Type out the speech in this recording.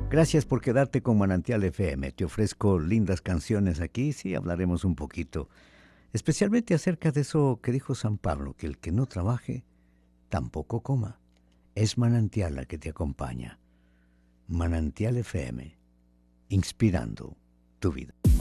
Gracias por quedarte con Manantial FM. Te ofrezco lindas canciones aquí, sí, hablaremos un poquito, especialmente acerca de eso que dijo San Pablo, que el que no trabaje, tampoco coma. Es Manantial la que te acompaña. Manantial FM, inspirando tu vida.